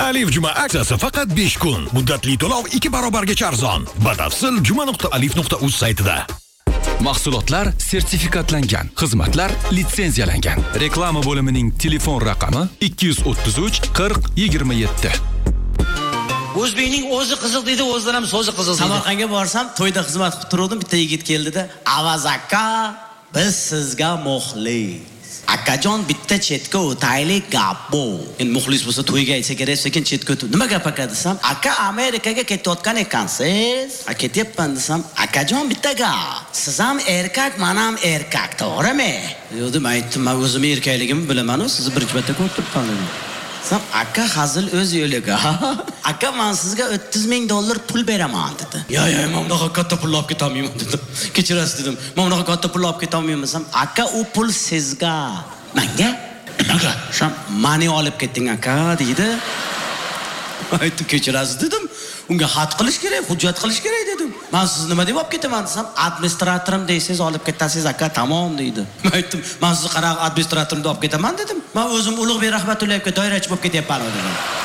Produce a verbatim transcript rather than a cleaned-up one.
Alif Juma aksiyasi faqat besh kun. Muddatli to'lov ikki barobargacha arzon. Batafsil juma nuqta alif nuqta uz saytida. Mahsulotlar sertifikatlangan, xizmatlar litsenziyalangan. Reklama bo'limining telefon raqami ikki yuz o'ttiz uch qirq yigirma yetti. O'zbekning o'zi qiziq dedi, o'zidan ham so'zi qiziq dedi. Samarqandga borsam, to'yda xizmat qilib turdim, bitta yigit keldida, "Avaz aka, biz sizga muxlis. Akajon bitta chetga o'taylik gap bu." Endi muxlis bo'lsa to'yga aytsa kerak, sekin chetga o'tib, "Nima gap aka?" desam, "Aka Amerikaga ketayotgan ekansiz." "A ketyapman" desam, "Akajon bitta gap. Siz ham erkak, men ham erkak, to'g'rimi?" Yo'q, men aytdim, "Men o'zim erkakligimni bilaman, sizni birinchi marta ko'rib turibman." Sam aka hazil o'z yo'liga. "Aka, men sizga o'ttiz ming dollar pul beraman" dedi. "Yo, yo, men bunaqa katta pul olib ketaman" dedim. "Kechirasiz" dedim. "Men bunaqa katta pul olib ketaman" desam, "Aka, u pul sizga." "Menga? Nimaga?" "Sham, meni olib keting aka" dedi. Aytdim, "Kechirasiz" dedim. "Unga xat qilish kerak, hujjat qilish kerak" dedim. "Men sizni nima deb olib ketaman" desam, "Administratorim deysiz, olib ketasiz aka, tamom" dedi. Men aytdim, "Men sizni qanaqa administratorim deb olib ketaman" dedim. "Men o'zim Ulug'bek Rahmatullayevga doirachi bo'lib ketyapman" dedim.